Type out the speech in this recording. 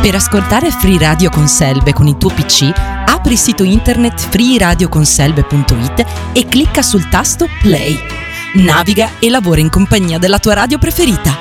Per ascoltare Free Radio con Selve con il tuo PC, apri il sito internet freeradioconselve.it e clicca sul tasto Play. Naviga e lavora in compagnia della tua radio preferita.